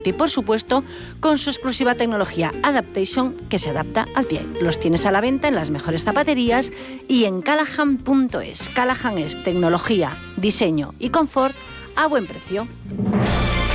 y por supuesto con su exclusiva tecnología Adaptation que se adapta al pie. Los tienes a la venta en las mejores zapaterías y en Callahan.es. Callahan es tecnología, diseño y confort a buen precio.